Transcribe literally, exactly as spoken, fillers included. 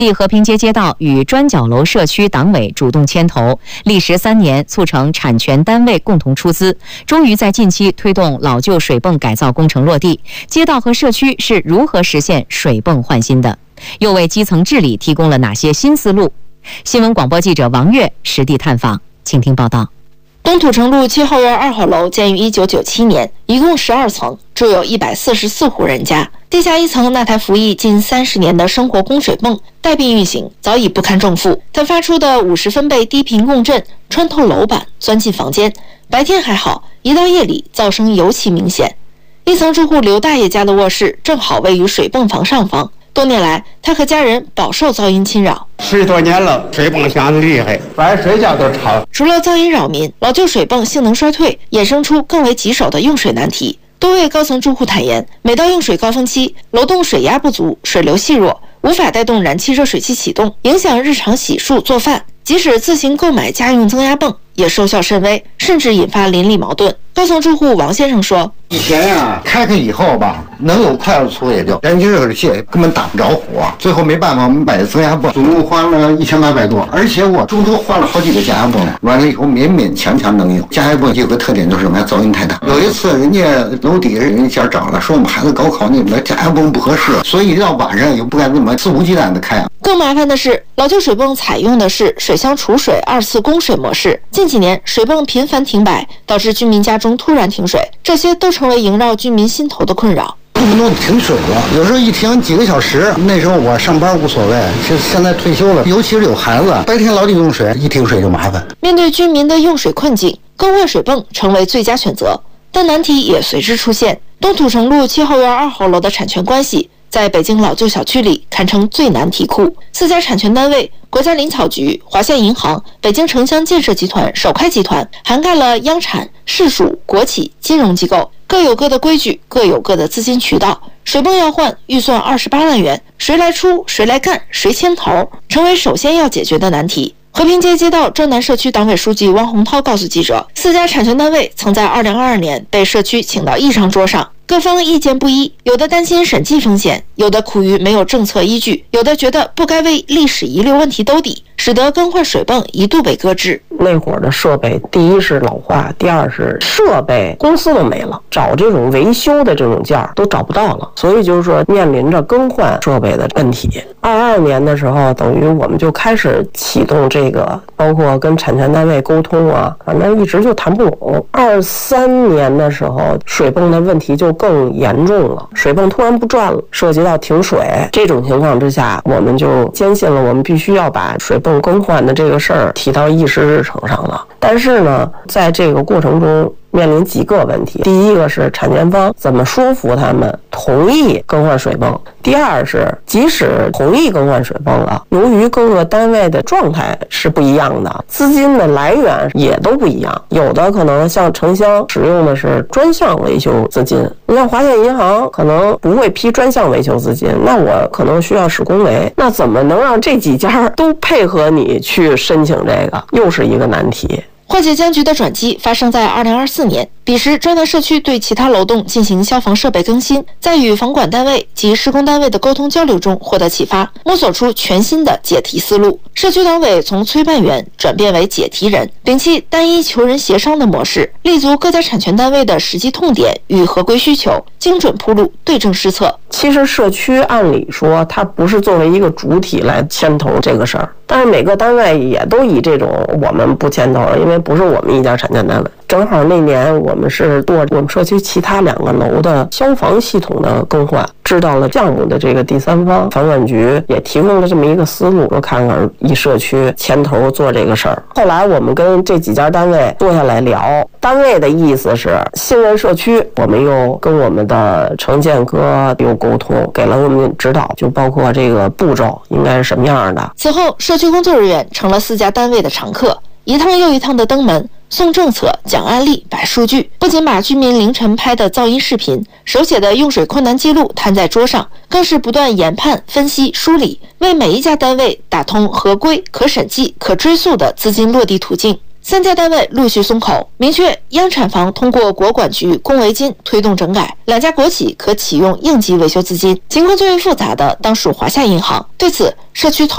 地和平街街道与砖角楼社区党委主动牵头，历时三年，促成产权单位共同出资，终于在近期推动老旧水泵改造工程落地。街道和社区是如何实现水泵换新的？又为基层治理提供了哪些新思路？新闻广播记者王悦实地探访，请听报道。 东土城路七号院二号楼建于一九九七年，一共十二层，住有一百四十四户人家。地下一层那台服役近三十年的生活供水泵带病运行，早已不堪重负。它发出的五十分贝低频共振穿透楼板，钻进房间。白天还好，一到夜里噪声尤其明显。一层住户刘大爷家的卧室正好位于水泵房上方。多年来，他和家人饱受噪音侵扰。 十多年了，水泵响得厉害，晚上睡觉都吵。 除了噪音扰民，老旧水泵性能衰退，衍生出更为棘手的用水难题。多位高层住户坦言，每到用水高峰期，楼栋水压不足，水流细弱，无法带动燃气热水器启动，影响日常洗漱做饭。即使自行购买家用增压泵，也收效甚微，甚至引发邻里矛盾。高层住户王先生说：“ 以前呀、啊，开开以后吧，能有快乐粗也就燃气热水器根本打不着火，最后没办法，我们买增压泵，总共花了一千八百多，而且我中途换了好几个加压泵，完了以后勉勉强强能用。加压泵有个特点就是什么呀？噪音太大。有一次人家楼底下人家找了，说我们孩子高考那边加压泵不合适，所以到晚上也不敢这么肆无忌惮的开啊。” 更麻烦的是，老旧水泵采用的是水箱储水二次供水模式，近几年水泵频繁停摆，导致居民家中突然停水，这些都成为萦绕居民心头的困扰。 动不动停水了，有时候一停几个小时。那时候我上班无所谓，现现在退休了，尤其是有孩子，白天老得用水，一停水就麻烦。 面对居民的用水困境，更换水泵成为最佳选择，但难题也随之出现。东土城路七号院二号楼的产权关系，在北京老旧小区里堪称最难题库。四家产权单位：国家林草局、华夏银行、北京城乡建设集团、首开集团，涵盖了央产、市属、国企、金融机构，各有各的规矩，各有各的资金渠道。水泵要换，预算二十八万元，谁来出？谁来干？谁牵头？成为首先要解决的难题。和平街街道专南社区党委书记汪洪涛告诉记者，四家产权单位曾在二零二二年被社区请到议商桌上，各方意见不一，有的担心审计风险，有的苦于没有政策依据，有的觉得不该为历史遗留问题兜底，使得更换水泵一度被搁置。 那会儿的设备，第一是老化，第二是设备公司都没了，找这种维修的这种件儿都找不到了，所以就是说面临着更换设备的问题。二二年的时候，等于我们就开始启动这个，包括跟产权单位沟通啊，反正一直就谈不拢。二三年的时候，水泵的问题就更严重了，水泵突然不转了，涉及到停水，这种情况之下，我们就坚信了我们必须要把水泵更换的这个事儿提到议事日程上了。但是呢，在这个过程中面临几个问题，第一个是产权方怎么说服他们同意更换水泵，第二是即使同意更换水泵了，由于各个单位的状态是不一样的，资金的来源也都不一样，有的可能像城乡使用的是专项维修资金，你像华夏银行可能不会批专项维修资金，那我可能需要使公维，那怎么能让这几家都配合你去申请这个，又是一个难题。 化解僵局的转机发生在二零二四年，彼时专南社区对其他楼栋进行消防设备更新，在与房管单位及施工单位的沟通交流中获得启发，摸索出全新的解题思路。社区党委从催办员转变为解题人，摒弃单一求人协商的模式，立足各家产权单位的实际痛点与合规需求，精准铺路，对症施策。 其实社区按理说它不是作为一个主体来牵头这个事儿，但是每个单位也都以这种我们不牵头了，因为不是我们一家产权单位。正好那年我们是做我们社区其他两个楼的消防系统的更换，知道了项目的这个第三方房管局也提供了这么一个思路，说看看一社区牵头做这个事儿。后来我们跟这几家单位坐下来聊，单位的意思是信任社区，我们又跟我们的城建科有沟通，给了我们指导，就包括这个步骤应该是什么样的。 此后，社区工作人员成了四家单位的常客，一趟又一趟的登门送政策、讲案例、摆数据，不仅把居民凌晨拍的噪音视频、手写的用水困难记录摊在桌上，更是不断研判、分析、梳理，为每一家单位打通合规、可审计、可追溯的资金落地途径。三家单位陆续松口，明确央产房通过国管局公维金推动整改，两家国企可启用应急维修资金。情况最为复杂的当属华夏银行，对此社区投